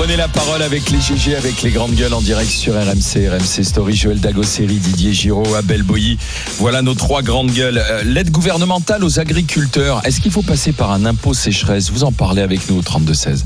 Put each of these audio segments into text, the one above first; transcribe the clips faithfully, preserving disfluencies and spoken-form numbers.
Prenez la parole avec les G G, avec les grandes gueules en direct sur R M C, R M C Story. Joël Dagosseri, Didier Giraud, Abel Boilly. Voilà nos trois grandes gueules. Euh, l'aide gouvernementale aux agriculteurs. Est-ce qu'il faut passer par un impôt sécheresse? Vous en parlez avec nous au trente-deux seize.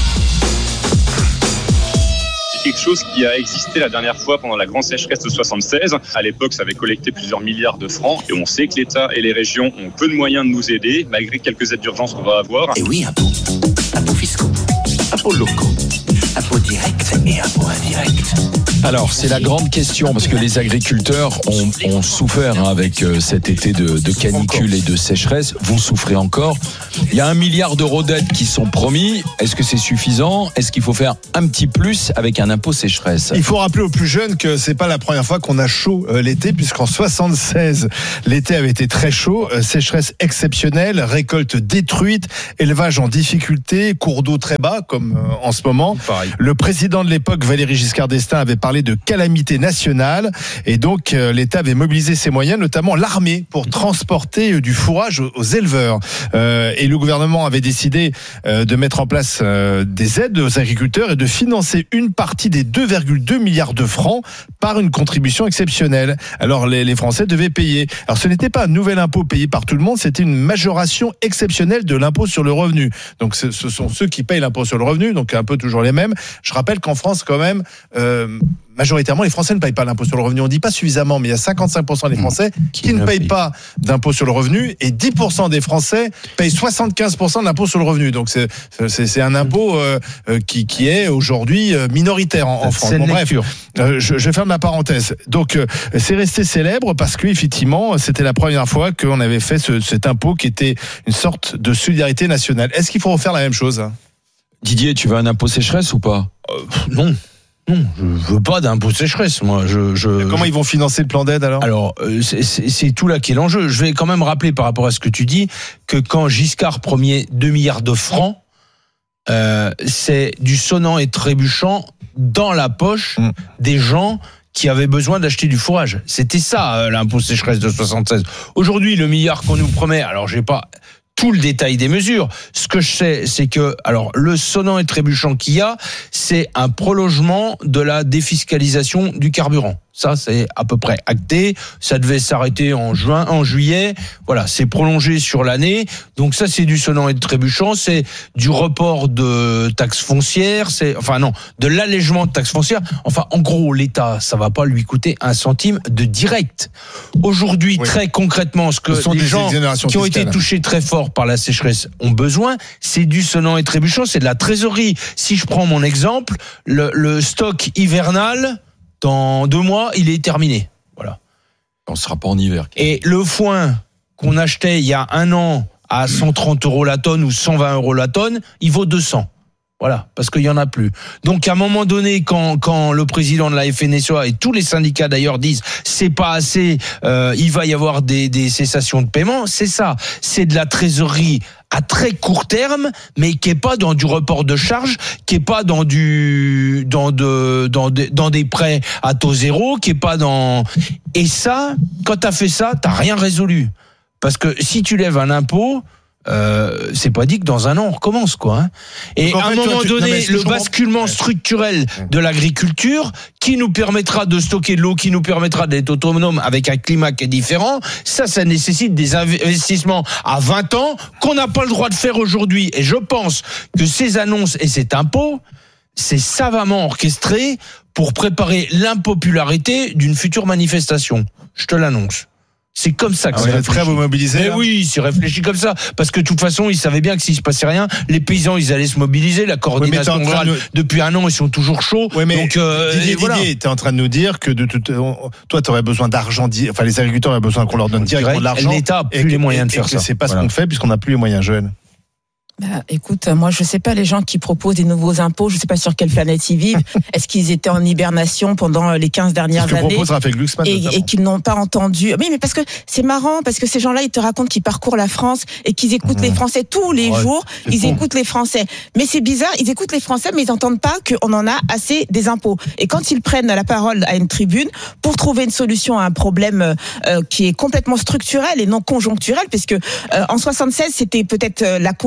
Quelque chose qui a existé la dernière fois pendant la grande sécheresse de soixante-seize. À l'époque, ça avait collecté plusieurs milliards de francs. Et on sait que l'État et les régions ont peu de moyens de nous aider, malgré quelques aides d'urgence qu'on va avoir. Et oui, impôts. Impôts fiscaux, impôts locaux, impôts directs et impôts indirects. Alors, c'est la grande question, parce que les agriculteurs ont, ont souffert hein, avec euh, cet été de, de canicule et de sécheresse. Vous souffrez encore. Il y a un milliard d'euros d'aides qui sont promis. Est-ce que c'est suffisant? Est-ce qu'il faut faire un petit plus avec un impôt sécheresse? Il faut rappeler aux plus jeunes que c'est pas la première fois qu'on a chaud euh, l'été, puisqu'en soixante-seize, l'été avait été très chaud, euh, sécheresse exceptionnelle, récolte détruite, élevage en difficulté, cours d'eau très bas, comme euh, en ce moment. Pareil. Le président de l'époque, Valéry Giscard d'Estaing, avait parlé de calamité nationale, et donc euh, l'État avait mobilisé ses moyens, notamment l'armée, pour transporter euh, du fourrage aux, aux éleveurs. Euh, et le gouvernement avait décidé euh, de mettre en place euh, des aides aux agriculteurs et de financer une partie des deux virgule deux milliards de francs par une contribution exceptionnelle. Alors les, les Français devaient payer. Alors ce n'était pas un nouvel impôt payé par tout le monde, c'était une majoration exceptionnelle de l'impôt sur le revenu. Donc ce, ce sont ceux qui payent l'impôt sur le revenu, donc un peu toujours les mêmes. Je rappelle qu'en France quand même, euh, majoritairement, les Français ne payent pas l'impôt sur le revenu. On ne dit pas suffisamment, mais il y a cinquante-cinq pour cent des Français qui, qui ne payent pas d'impôt sur le revenu, et dix pour cent des Français payent soixante-quinze pour cent d'impôt sur le revenu. Donc c'est, c'est, c'est un impôt euh, qui, qui est aujourd'hui minoritaire en, en France. Bon, bref, euh, je, je ferme la parenthèse. Donc euh, c'est resté célèbre parce que effectivement, c'était la première fois qu'on avait fait ce, cet impôt qui était une sorte de solidarité nationale. Est-ce qu'il faut refaire la même chose? Didier, tu veux un impôt sécheresse ou pas? euh, Non. Non, je veux pas d'impôt sécheresse, moi. Je, je, Comment je... ils vont financer le plan d'aide alors? Alors, euh, c'est, c'est, c'est tout là qui est l'enjeu. Je vais quand même rappeler par rapport à ce que tu dis que quand Giscard promet deux milliards de francs, euh, c'est du sonnant et trébuchant dans la poche mmh. des gens qui avaient besoin d'acheter du fourrage. C'était ça, euh, l'impôt sécheresse de soixante-seize. Aujourd'hui, le milliard qu'on nous promet, alors j'ai pas tout le détail des mesures. Ce que je sais, c'est que, alors, le sonnant et trébuchant qu'il y a, c'est un prolongement de la défiscalisation du carburant. Ça, c'est à peu près acté. Ça devait s'arrêter en juin, en juillet. Voilà, c'est prolongé sur l'année. Donc ça, c'est du sonnant et de trébuchant. C'est du report de taxes foncières. C'est, enfin non, de l'allègement de taxes foncières. Enfin, en gros, l'État, ça va pas lui coûter un centime de direct. Aujourd'hui, oui. Très concrètement, ce que ce les gens qui fiscales. ont été touchés très fort par la sécheresse ont besoin, c'est du sonnant et trébuchant. C'est de la trésorerie. Si je prends mon exemple, le, le stock hivernal, dans deux mois, il est terminé. Voilà. On ne sera pas en hiver. Et le foin qu'on achetait il y a un an à cent trente euros la tonne ou cent vingt euros la tonne, il vaut deux cents. Voilà, parce qu'il y en a plus. Donc à un moment donné, quand quand le président de la F N S E A et tous les syndicats d'ailleurs disent c'est pas assez, euh, il va y avoir des des cessations de paiement, c'est ça, c'est de la trésorerie à très court terme, mais qui est pas dans du report de charges, qui est pas dans du dans de dans des dans des prêts à taux zéro, qui est pas dans et ça, quand t'as fait ça, t'as rien résolu, parce que si tu lèves un impôt, Euh, c'est pas dit que dans un an on recommence quoi. Hein. Et à un moment tu, donné, non, le basculement structurel de l'agriculture qui nous permettra de stocker de l'eau, qui nous permettra d'être autonome avec un climat qui est différent, ça, ça nécessite des investissements à vingt ans qu'on n'a pas le droit de faire aujourd'hui. Et je pense que ces annonces et cet impôt, c'est savamment orchestré pour préparer l'impopularité d'une future manifestation. Je te l'annonce. C'est comme ça que ah, c'est vous êtes prêt à vous mobiliser. Mais oui, c'est réfléchi comme ça. Parce que de toute façon, ils savaient bien que s'il se passait rien, les paysans, ils allaient se mobiliser. La coordination oui, rurale, nous... depuis un an, ils sont toujours chauds. Oui, mais donc, euh, Didier, voilà. Didier, t'es en train de nous dire que de tout, toi, t'aurais besoin d'argent, enfin, les agriculteurs auraient besoin qu'on leur donne directement de l'argent. L'État a plus et les que, moyens de et faire que ça. C'est pas voilà. ce qu'on fait puisqu'on n'a plus les moyens, Joël. Bah, écoute, moi je sais pas, les gens qui proposent des nouveaux impôts, je sais pas sur quelle planète ils vivent. Est-ce qu'ils étaient en hibernation pendant les quinze dernières c'est ce que années propose Raphaël Glucksmann, et, et qu'ils n'ont pas entendu. Oui, mais parce que c'est marrant, parce que ces gens-là, ils te racontent qu'ils parcourent la France et qu'ils écoutent mmh. les Français tous les ouais, jours. Ils fou. écoutent les Français. Mais c'est bizarre, ils écoutent les Français, mais ils n'entendent pas qu'on en a assez des impôts. Et quand ils prennent la parole à une tribune pour trouver une solution à un problème euh, qui est complètement structurel et non conjoncturel, puisque euh, en soixante-seize, c'était peut-être la conjoncture,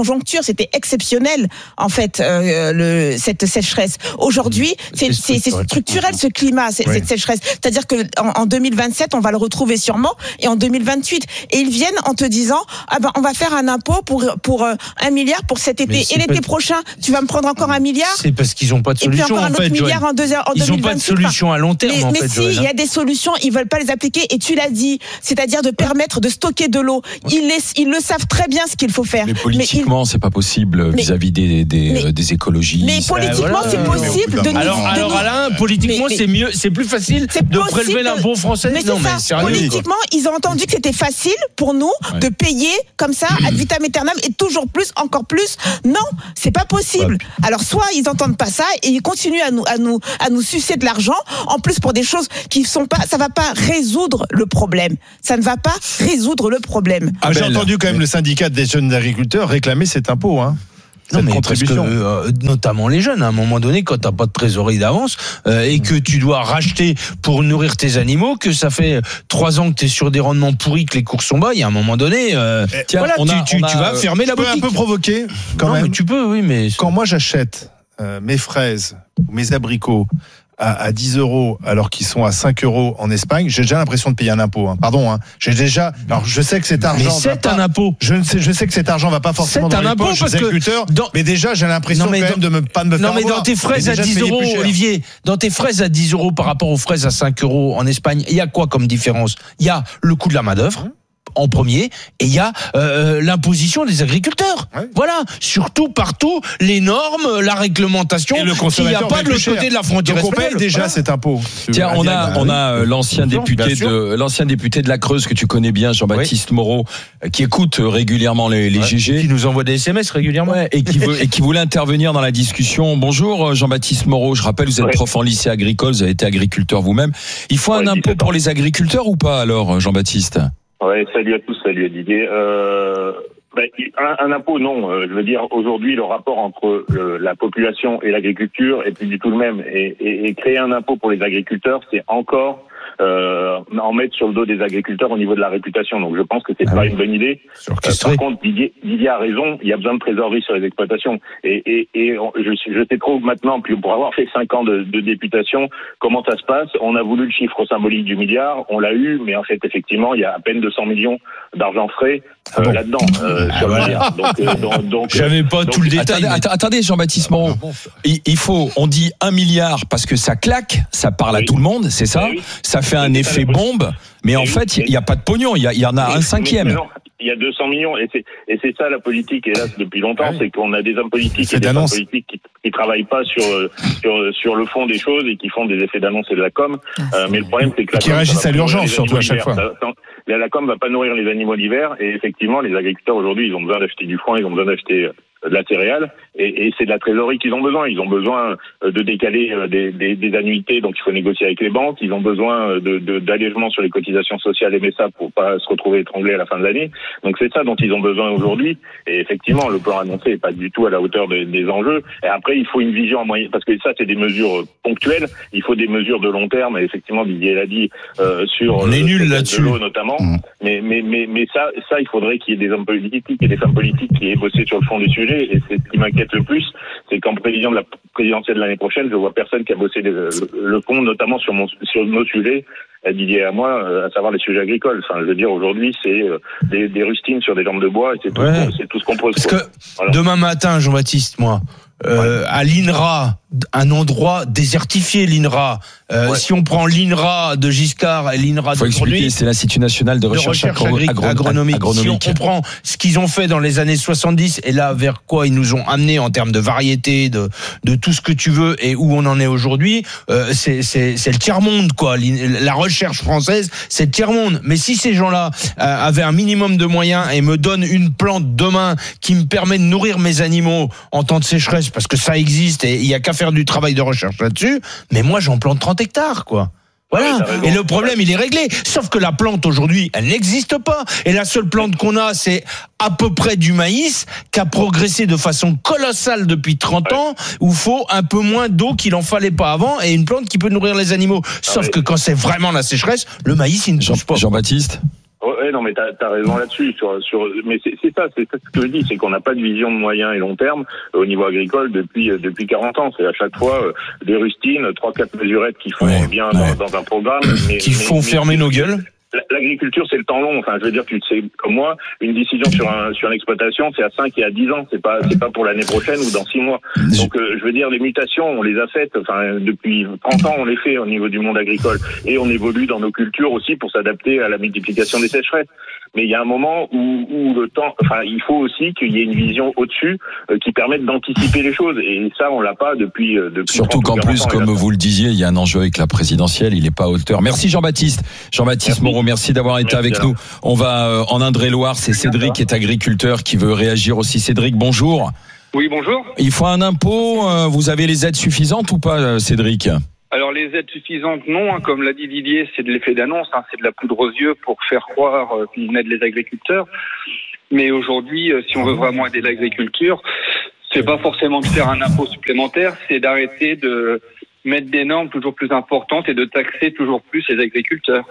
c'était exceptionnel en fait euh, le, cette sécheresse. Aujourd'hui, c'est, c'est, c'est structurel ce climat, c'est, oui. cette sécheresse. C'est-à-dire que en, en deux mille vingt-sept, on va le retrouver sûrement, et en deux mille vingt-huit. Et ils viennent en te disant, ah ben on va faire un impôt pour pour euh, un milliard pour cet été. Et l'été pas... prochain, tu vas me prendre encore un milliard. C'est parce qu'ils n'ont pas de solution. Et puis encore un autre en fait, milliard en, deux, en ils deux mille vingt-huit. Ils n'ont pas de solution à long terme. Mais, en mais fait, si, il y a des solutions, ils veulent pas les appliquer. Et tu l'as dit, c'est-à-dire de permettre de stocker de l'eau. Ils, les, ils le savent très bien ce qu'il faut faire. Mais politiquement, mais il... c'est pas possible mais... vis-à-vis des, des, mais... des écologistes. Mais politiquement, voilà. c'est possible de nous. Alors, de alors nous... Alain, politiquement, mais, c'est mieux, c'est plus facile c'est de prélever l'impôt français. Mais non, mais sérieux, politiquement, quoi. Ils ont entendu que c'était facile pour nous ouais. de payer comme ça ad vitam aeternam et toujours plus, encore plus. Non, c'est pas possible. Ouais. Alors soit ils entendent pas ça et ils continuent à nous, à nous, à nous sucer de l'argent. En plus pour des choses qui sont pas, ça va pas résoudre le problème. Ça ne va pas résoudre le problème. Ah, j'ai entendu quand même le syndicat des jeunes agriculteurs réclamer cet impôt, hein. Non, mais contribution. Parce que, euh, notamment les jeunes, à un moment donné, quand t'as pas de trésorerie d'avance euh, et que tu dois racheter pour nourrir tes animaux, que ça fait trois ans que t'es sur des rendements pourris, que les cours sont bas, il y a un moment donné, euh, Tiens, voilà, on a, tu, tu, on a, tu vas fermer la boutique. Tu peux un peu provoquer, quand non, même. Mais tu peux, oui, mais quand moi j'achète euh, mes fraises ou mes abricots à, à dix euros alors qu'ils sont à cinq euros en Espagne, j'ai déjà l'impression de payer un impôt. Hein. Pardon, hein. J'ai déjà. Alors je sais que cet argent. Mais c'est va un pas, impôt. Je ne sais, je sais que cet argent va pas forcément c'est dans un les poches des agriculteurs. Dans... Mais déjà, j'ai l'impression non, mais quand dans... même de me pas de me faire Non, mais avoir. dans tes fraises à dix euros, Olivier, dans tes fraises à dix euros par rapport aux fraises à cinq euros en Espagne, il y a quoi comme différence? Il y a le coût de la main d'œuvre. En premier, et il y a euh, l'imposition des agriculteurs. Ouais. Voilà, surtout partout, les normes, la réglementation. Il n'y a pas de l'autre côté de la frontière espagnole. On paye déjà voilà. cet impôt. Tiens, on a, on a l'ancien député de l'ancien député de la Creuse que tu connais bien, Jean-Baptiste oui. Moreau, qui écoute régulièrement les, les ouais. G G, qui nous envoie des S M S régulièrement, ouais, et qui veut et qui voulait intervenir dans la discussion. Bonjour, Jean-Baptiste Moreau. Je rappelle, vous êtes ouais. prof en lycée agricole, vous avez été agriculteur vous-même. Il faut ouais, un impôt pour les agriculteurs ou pas alors, Jean-Baptiste? Ouais, salut à tous, salut à Didier. Euh, ben, un, un impôt, non. Euh, je veux dire, aujourd'hui, le rapport entre euh, la population et l'agriculture est plus du tout le même. Et, et, et créer un impôt pour les agriculteurs, c'est encore euh, en mettre sur le dos des agriculteurs au niveau de la réputation. Donc, je pense que c'est ah pas oui. une bonne idée. Euh, par contre, Didier, Didier a raison. Il y a besoin de trésorerie sur les exploitations. Et, et, et je, je sais trop maintenant, puis pour avoir fait cinq ans de, de députation, comment ça se passe. On a voulu le chiffre symbolique du milliard, on l'a eu, mais en fait, effectivement, il y a à peine deux cents millions d'argent frais euh, ah bon. là-dedans. Euh, ah sur voilà. le milliard. Donc, euh, donc, donc, j'avais pas donc, tout le détail. Attendez, mais... attendez Jean-Baptiste Moreau. Ah bon, il, il faut, on dit un milliard parce que ça claque, ça parle oui. à tout le monde, c'est ça. Oui. Ça fait un effet bombe, mais en fait, il n'y a pas de pognon, il y, y en a un cinquième. Non, il y a deux cents millions, et c'est, et c'est ça la politique, hélas, depuis longtemps, oui. c'est qu'on a des hommes politiques et des femmes politiques qui, qui travaillent pas sur, sur, sur le fond des choses et qui font des effets d'annonce et de la com. Euh, mais le problème, c'est que la qui com, réagissent à l'urgence, surtout à chaque fois. Ça, ça, la, la com va pas nourrir les animaux l'hiver, et effectivement, les agriculteurs aujourd'hui, ils ont besoin d'acheter du foin, ils ont besoin d'acheter de la céréale, et, et c'est de la trésorerie qu'ils ont besoin. Ils ont besoin de décaler des, des, des annuités, donc il faut négocier avec les banques. Ils ont besoin de, de, d'allègements sur les cotisations sociales et M S A pour pas se retrouver étranglés à la fin de l'année. Donc c'est ça dont ils ont besoin aujourd'hui. Et effectivement, le plan annoncé n'est pas du tout à la hauteur des, des enjeux. Et après, il faut une vision à moyen, parce que ça, c'est des mesures ponctuelles. Il faut des mesures de long terme. Et effectivement, Didier l'a dit euh, sur on est le, nul là-dessus, de l'eau notamment. Mmh. Mais mais mais mais ça, ça, il faudrait qu'il y ait des hommes politiques et des femmes politiques qui aient bossé sur le fond du sujet. Et c'est ce qui m'inquiète le plus, c'est qu'en prévision de la présidentielle de l'année prochaine, je vois personne qui a bossé le, le fond, notamment sur, mon, sur nos sujets, Didier et à moi, à savoir les sujets agricoles. Enfin, je veux dire, aujourd'hui, c'est des, des rustines sur des jambes de bois, et c'est tout, ouais. ce, c'est tout ce qu'on pose. Parce quoi. que voilà. Demain matin, Jean-Baptiste, moi, euh, ouais. à l'I N R A, un endroit désertifié, l'I N R A. Euh, ouais. Si on prend l'I N R A de Giscard et l'I N R A d'aujourd'hui, c'est l'Institut national de recherche, de recherche agro- agro- agronomique. agronomique. Si on comprend ce qu'ils ont fait dans les années soixante-dix et là vers quoi ils nous ont amené en termes de variété, de de tout ce que tu veux et où on en est aujourd'hui, euh, c'est c'est c'est le tiers monde quoi. La recherche française, c'est le tiers monde. Mais si ces gens-là euh, avaient un minimum de moyens et me donnent une plante demain qui me permet de nourrir mes animaux en temps de sécheresse, parce que ça existe et il y a qu'à faire du travail de recherche là-dessus, mais moi j'en plante trente hectares quoi. Voilà. Oui, et le problème, il est réglé. Sauf que la plante aujourd'hui, elle n'existe pas. Et la seule plante qu'on a, c'est à peu près du maïs, qui a progressé de façon colossale depuis trente ouais. ans, où il faut un peu moins d'eau qu'il en fallait pas avant, et une plante qui peut nourrir les animaux. Sauf ah, que quand c'est vraiment la sécheresse, le maïs, il ne pousse pas. Jean-Baptiste? Ouais, non, mais t'as, t'as raison là-dessus. Sur, sur, mais c'est, c'est ça, c'est ça ce que je dis, c'est qu'on n'a pas de vision de moyen et long terme euh, au niveau agricole depuis euh, depuis quarante ans. C'est à chaque fois euh, des rustines, trois quatre mesurettes qui font ouais, bien ouais. dans, dans un programme, mais, Qui mais, font mais, fermer mais, nos gueules. L'agriculture, c'est le temps long. Enfin, je veux dire, tu sais, comme moi, une décision sur un sur une exploitation, c'est à cinq et à dix ans. C'est pas c'est pas pour l'année prochaine ou dans six mois. Donc, euh, je veux dire, les mutations, on les a faites. Enfin, depuis trente ans, on les fait au niveau du monde agricole, et on évolue dans nos cultures aussi pour s'adapter à la multiplication des sécheresses. Mais il y a un moment où, où le temps, enfin, il faut aussi qu'il y ait une vision au-dessus euh, qui permette d'anticiper les choses. Et ça, on l'a pas depuis. Euh, depuis Surtout qu'en plus, ans, comme vous le disiez, il y a un enjeu avec la présidentielle. Il n'est pas à hauteur. Merci Jean-Baptiste. Jean-Baptiste Moreau, merci d'avoir été merci avec alors. nous. On va euh, en Indre-et-Loire. C'est Cédric qui est agriculteur qui veut réagir aussi. Cédric, bonjour. Oui, bonjour. Il faut un impôt. Euh, vous avez les aides suffisantes ou pas, Cédric ? Alors les aides suffisantes, non. Hein, comme l'a dit Didier, c'est de l'effet d'annonce. Hein, c'est de la poudre aux yeux pour faire croire euh, qu'on aide les agriculteurs. Mais aujourd'hui, euh, si on veut vraiment aider l'agriculture, c'est pas forcément de faire un impôt supplémentaire, c'est d'arrêter de mettre des normes toujours plus importantes et de taxer toujours plus les agriculteurs.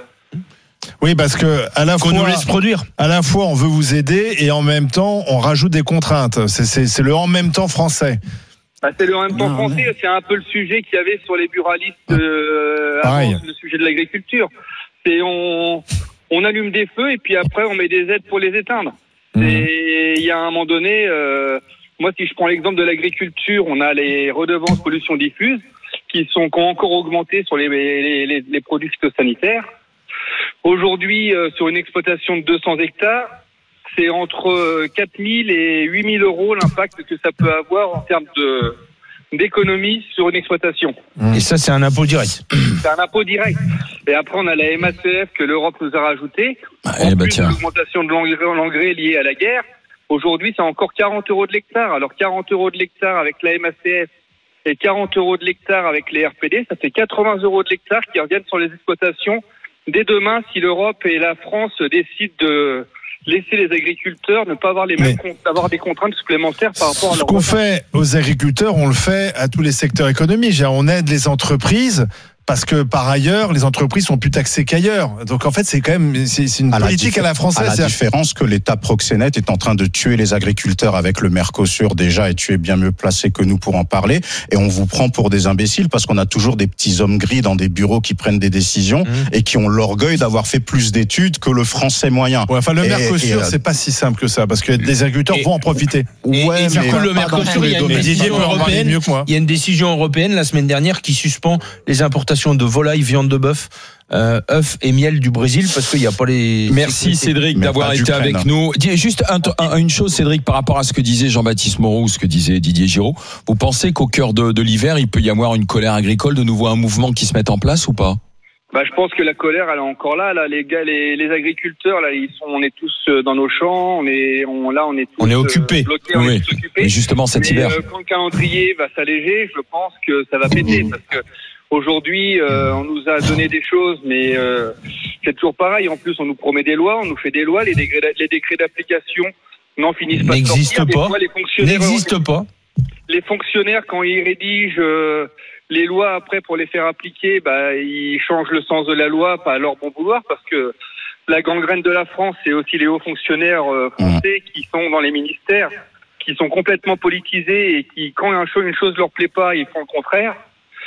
Oui, parce que à la Qu'on fois, nous laisse produire. À la fois, on veut vous aider et en même temps, on rajoute des contraintes. C'est, c'est, c'est le en même temps français. Bah, c'est le en même temps non, français. Ouais. C'est un peu le sujet qu'il y avait sur les buralistes euh, avant le sujet de l'agriculture. C'est on on allume des feux et puis après on met des aides pour les éteindre. Mmh. Et il y a un moment donné, euh, moi si je prends l'exemple de l'agriculture, on a les redevances pollution diffuse qui sont qui ont encore augmenté sur les les, les, les produits phytosanitaires. Aujourd'hui, euh, sur une exploitation de deux cents hectares, c'est entre quatre mille et huit mille euros l'impact que ça peut avoir en termes de, d'économie sur une exploitation. Et ça, c'est un impôt direct. C'est un impôt direct. Et après, on a la M A C F que l'Europe nous a rajouté. Ah, en bah plus tiens. de l'augmentation de l'engrais, l'engrais liée à la guerre. Aujourd'hui, c'est encore quarante euros de l'hectare. Alors, quarante euros de l'hectare avec la M A C F et quarante euros de l'hectare avec les R P D, ça fait quatre-vingts euros de l'hectare qui reviennent sur les exploitations dès demain si l'Europe et la France décident de laisser les agriculteurs ne pas avoir les mêmes con- avoir des contraintes supplémentaires par rapport à ce leur qu'on repas. fait aux agriculteurs, on le fait à tous les secteurs économiques. On aide les entreprises parce que par ailleurs, les entreprises sont plus taxées qu'ailleurs. Donc en fait, c'est quand même c'est, c'est une à politique la diffé- à la française. À la différence que l'État proxénète est en train de tuer les agriculteurs avec le Mercosur déjà, et tu es bien mieux placé que nous pour en parler. Et on vous prend pour des imbéciles parce qu'on a toujours des petits hommes gris dans des bureaux qui prennent des décisions mmh. et qui ont l'orgueil d'avoir fait plus d'études que le Français moyen. Ouais, enfin, le et, Mercosur, et, c'est pas si simple que ça parce que les agriculteurs et, vont en profiter. Et, ouais, et du coup, le Mercosur, il y a une décision européenne. Mieux que moi. Il y a une décision européenne la semaine dernière qui suspend les importations de volailles, viande de bœuf, euh, œufs et miel du Brésil parce qu'il n'y a pas les. Merci Cédric mais d'avoir été avec nous. Juste un, un, une chose, Cédric, par rapport à ce que disait Jean-Baptiste Moreau ou ce que disait Didier Giraud. Vous pensez qu'au cœur de, de l'hiver, il peut y avoir une colère agricole, de nouveau un mouvement qui se mette en place ou pas? Bah, je pense que la colère, elle est encore là. Là, les gars, les, les agriculteurs, là, ils sont, on est tous dans nos champs. On est, on, là, on est tous on est occupés. Euh, bloqués, on oui. est tous occupés. Et justement, cet Mais, hiver. Euh, quand le calendrier va s'alléger, je pense que ça va péter parce que aujourd'hui, euh, on nous a donné des choses, mais euh, c'est toujours pareil. En plus, on nous promet des lois, on nous fait des lois, les décrets, les décrets d'application n'en finissent pas de sortir. N'existe pas. Fois, les fonctionnaires, N'existe pas. Les fonctionnaires, quand ils rédigent euh, les lois après pour les faire appliquer, bah ils changent le sens de la loi, pas à leur bon vouloir, parce que la gangrène de la France, c'est aussi les hauts fonctionnaires euh, français mmh. qui sont dans les ministères, qui sont complètement politisés et qui, quand une chose, une chose leur plaît pas, ils font le contraire.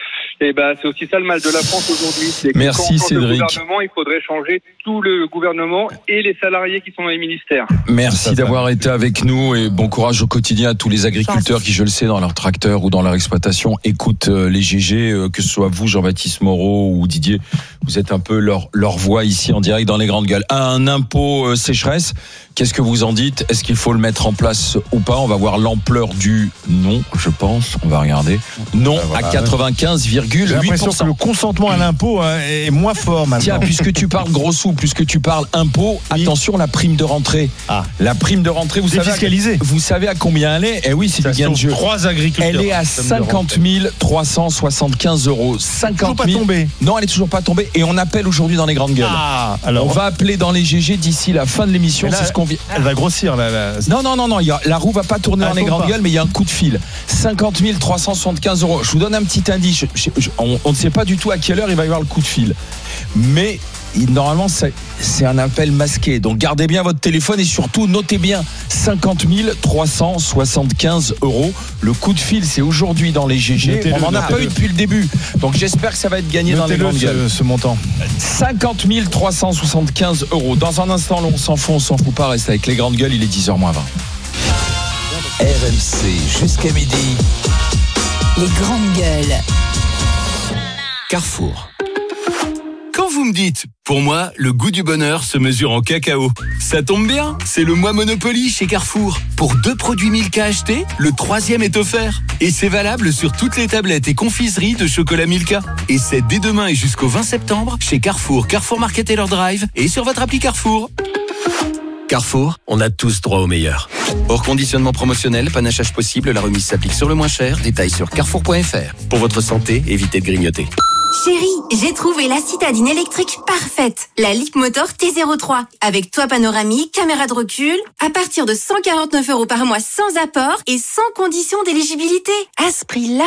Et ben, c'est aussi ça le mal de la France aujourd'hui. C'est que Merci quand on change Cédric. le gouvernement, il faudrait changer tout le gouvernement et les salariés qui sont dans les ministères. Merci d'avoir été avec nous et bon courage au quotidien à tous les agriculteurs qui, je le sais, dans leur tracteur ou dans leur exploitation, écoutent les G G, que ce soit vous, Jean-Baptiste Moreau ou Didier. Vous êtes un peu leur, leur voix ici en direct dans les grandes gueules. Un impôt sécheresse, qu'est-ce que vous en dites? Est-ce qu'il faut le mettre en place ou pas? On va voir l'ampleur du non, je pense. On va regarder. Non à quatre-vingt-quinze virgule huit pour cent. J'ai l'impression que le consentement à l'impôt est moins fort maintenant. Tiens, puisque tu parles gros sous, puisque tu parles impôt, oui. Attention, la prime de rentrée. Ah. La prime de rentrée, vous savez, à, vous savez à combien elle est? Eh oui, c'est du gain de jeu. Trois agriculteurs. Elle est à cinquante mille trois cent soixante-quinze euros. cinquante mille. Toujours pas tombée. Non, elle est toujours pas tombée. Et on appelle aujourd'hui dans les grandes gueules. Ah, alors. On va appeler dans les G G d'ici la fin de l'émission. Là, c'est ce qu'on vient. Elle va grossir, là. là. Non, non, non, non. Il y a, la roue va pas tourner ah, dans les grandes pas. gueules, mais il y a un coup de fil. cinquante mille trois cent soixante-quinze euros. Je vous donne un petit indice. Je, je, je, on, on ne sait pas du tout à quelle heure il va y avoir le coup de fil. Mais il- normalement, c'est, c'est un appel masqué. Donc, gardez bien votre téléphone et surtout, notez bien cinquante mille trois cent soixante-quinze euros. Le coup de fil, c'est aujourd'hui dans les G G. Notez-le, On n'en a notez-le. pas eu depuis le début. Donc, j'espère que ça va être gagné dans les Notez-le, grandes gueules. ce, ce montant. cinquante mille trois cent soixante-quinze euros. Dans un instant, là, on s'en fout, on s'en fout pas. Reste avec les grandes gueules, il est dix heures moins vingt. R M C jusqu'à midi. Les grandes gueules. Carrefour. Quand vous me dites, pour moi, le goût du bonheur se mesure en cacao. Ça tombe bien, c'est le mois Monopoly chez Carrefour. Pour deux produits Milka achetés, le troisième est offert. Et c'est valable sur toutes les tablettes et confiseries de chocolat Milka. Et c'est dès demain et jusqu'au vingt septembre chez Carrefour, Carrefour Market et leur Drive et sur votre appli Carrefour. Carrefour, on a tous droit au meilleur. Hors conditionnement promotionnel, panachage possible, la remise s'applique sur le moins cher. Détails sur carrefour point f r. Pour votre santé, évitez de grignoter. Chérie, j'ai trouvé la citadine électrique parfaite. La Leapmotor T zéro trois. Avec toit panoramique, caméra de recul. À partir de cent quarante-neuf euros par mois sans apport et sans condition d'éligibilité. À ce prix-là,